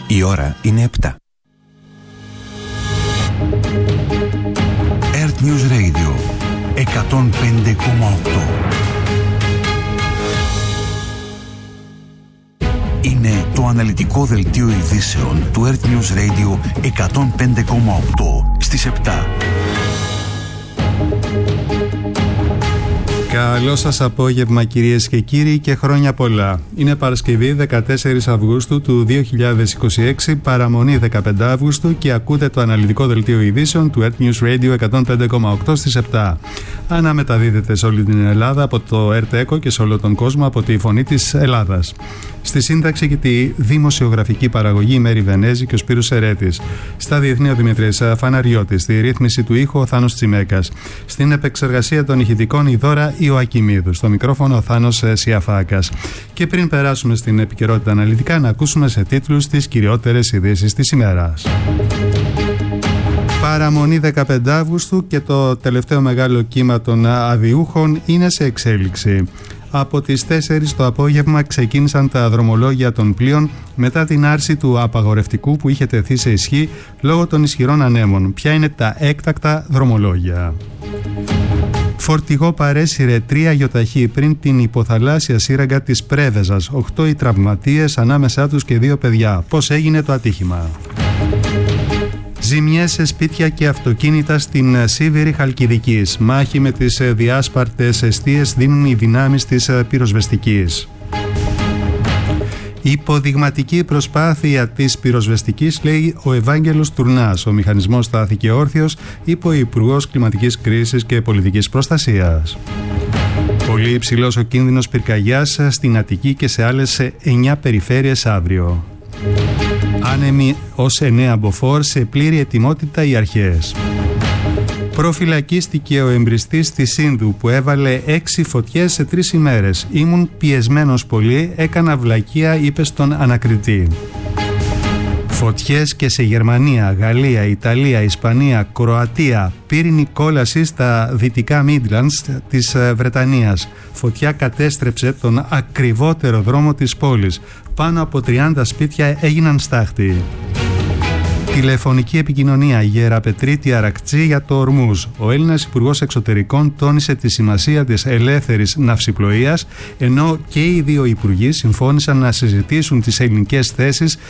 Η ώρα είναι 7. Earth News Radio 105,8. Είναι το αναλυτικό δελτίο ειδήσεων του Earth News Radio 105,8 στις 7. Καλό σας απόγευμα κυρίες και κύριοι και χρόνια πολλά. Είναι Παρασκευή 14 Αυγούστου του 2026, παραμονή 15 Αυγούστου και ακούτε το αναλυτικό δελτίο ειδήσεων του Earth News Radio 105,8 στις 7. Αναμεταδίδεται σε όλη την Ελλάδα από το Earth Echo και σε όλο τον κόσμο από τη Φωνή της Ελλάδας. Στη σύνταξη και τη δημοσιογραφική παραγωγή η Μέρη Βενέζη και ο Σπύρος Σερέτης. Στα διεθνή ο Δημήτρης Φαναριώτης. Στη ρύθμιση του ήχου ο Θάνος Τσιμέκας. Στην επεξεργασία των ηχητικών η Δώρα Ιωακιμίδου. Στο μικρόφωνο ο Θάνος Σιαφάκας. Και πριν περάσουμε στην επικαιρότητα αναλυτικά, να ακούσουμε σε τίτλους τις κυριότερες ειδήσεις της ημέρας. Παραμονή 15 Αύγουστου και το τελευταίο μεγάλο κύμα των αδιούχων είναι σε εξέλιξη. Από τις 4 το απόγευμα ξεκίνησαν τα δρομολόγια των πλοίων μετά την άρση του απαγορευτικού που είχε τεθεί σε ισχύ λόγω των ισχυρών ανέμων. Ποια είναι τα έκτακτα δρομολόγια? Φορτηγό παρέσυρε 3 γιοταχή πριν την υποθαλάσσια σύραγγα της Πρέβεζας. 8 οι τραυματίες, ανάμεσά τους και 2 παιδιά. Πώς έγινε το ατύχημα? Ζημιές σε σπίτια και αυτοκίνητα στην Σίβηρη Χαλκιδικής. Μάχη με τις διάσπαρτες εστίες δίνουν οι δυνάμεις της πυροσβεστικής. Υποδειγματική προσπάθεια της πυροσβεστικής, λέει ο Ευάγγελος Τουρνάς. Ο μηχανισμός στάθηκε όρθιος, είπε ο Υπουργός Κλιματικής Κρίσης και Πολιτικής Προστασίας. Πολύ υψηλός ο κίνδυνος πυρκαγιάς στην Αττική και σε άλλες 9 περιφέρειες αύριο. Άνεμοι ως 9 μποφόρ, σε πλήρη ετοιμότητα οι αρχές. Προφυλακίστηκε ο εμπριστής της Σύνδου που έβαλε 6 φωτιές σε 3 ημέρες. Ήμουν πιεσμένος πολύ, έκανα βλακεία, είπε στον ανακριτή. Φωτιές και σε Γερμανία, Γαλλία, Ιταλία, Ισπανία, Κροατία. Πύρινη κόλαση στα δυτικά Midlands της Βρετανίας. Φωτιά κατέστρεψε τον ακριβότερο δρόμο της πόλης. Πάνω από 30 σπίτια έγιναν στάχτη. Τηλεφωνική επικοινωνία Γεραπετρίτη Αρακτσή για το Ορμούζ. Ο Έλληνας Υπουργός Εξωτερικών τόνισε τη σημασία της ελεύθερης ναυσιπλοείας, ενώ και οι δύο υπουργοί συμφώνησαν να συζητήσουν τις ελληνικές θέσεις